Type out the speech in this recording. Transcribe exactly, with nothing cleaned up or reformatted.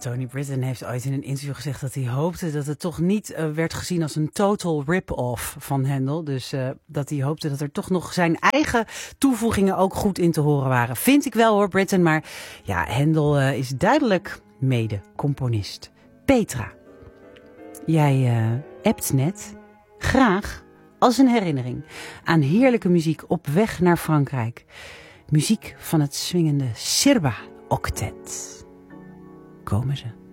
Tony Britton heeft ooit in een interview gezegd dat hij hoopte dat het toch niet uh, werd gezien als een total rip-off van Handel. Dus uh, dat hij hoopte dat er toch nog zijn eigen toevoegingen ook goed in te horen waren. Vind ik wel hoor, Britton. Maar ja, Handel uh, is duidelijk mede-componist. Petra, jij uh, appt net graag als een herinnering aan heerlijke muziek op weg naar Frankrijk. Muziek van het swingende Sirba Octet. Komen ze.